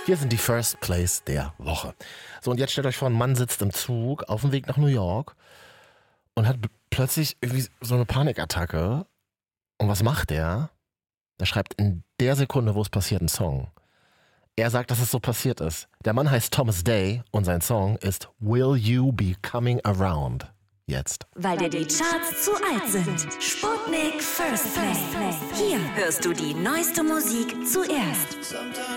Hier sind die First Place der Woche. So, und jetzt stellt euch vor, ein Mann sitzt im Zug auf dem Weg nach New York und hat plötzlich irgendwie so eine Panikattacke. Und was macht er? Er schreibt in der Sekunde, wo es passiert, einen Song. Er sagt, dass es so passiert ist. Der Mann heißt Thomas Day und sein Song ist Will You Be Coming Around? Jetzt. Weil dir die Charts zu alt sind. Sputnik First Play. Hier hörst du die neueste Musik zuerst.